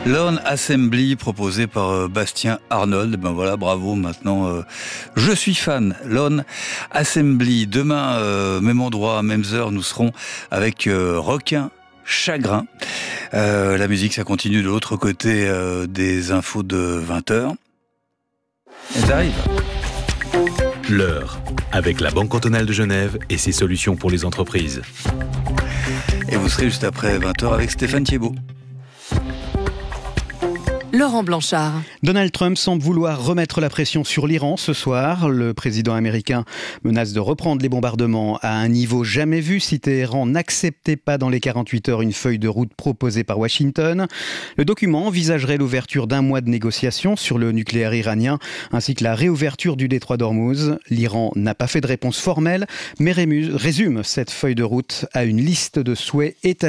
Lorne Assembly proposé par Bastien Arnold. Ben voilà, bravo, maintenant je suis fan. Lorne Assembly. Demain, même endroit, mêmes heures, nous serons avec Requin Chagrin. La musique, ça continue de l'autre côté des infos de 20h. Elles arrivent. L'heure, avec la Banque cantonale de Genève et ses solutions pour les entreprises. Et vous serez juste après 20h avec Stéphane Thiebaud. Laurent Blanchard. Donald Trump semble vouloir remettre la pression sur l'Iran ce soir. Le président américain menace de reprendre les bombardements à un niveau jamais vu si Téhéran n'acceptait pas dans les 48 heures une feuille de route proposée par Washington. Le document envisagerait l'ouverture d'un mois de négociations sur le nucléaire iranien ainsi que la réouverture du détroit d'Ormuz. L'Iran n'a pas fait de réponse formelle mais résume cette feuille de route à une liste de souhaits établis